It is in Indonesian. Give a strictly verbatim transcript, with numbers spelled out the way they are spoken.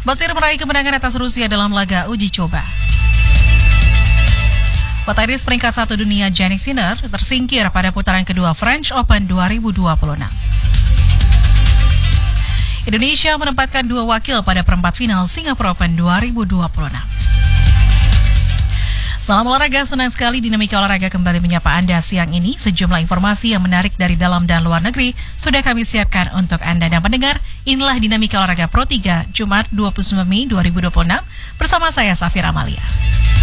Mesir meraih kemenangan atas Rusia dalam laga uji coba. Petenis peringkat satu dunia Jannik Sinner tersingkir pada putaran kedua French Open dua ribu dua puluh enam. Indonesia menempatkan dua wakil pada perempat final Singapore Open dua ribu dua puluh enam. Salam olahraga, senang sekali Dinamika Olahraga kembali menyapa Anda siang ini. Sejumlah informasi yang menarik dari dalam dan luar negeri sudah kami siapkan untuk Anda dan pendengar. Inilah Dinamika Olahraga Pro tiga, Jumat dua puluh sembilan Mei dua ribu dua puluh enam, bersama saya Safira Amalia.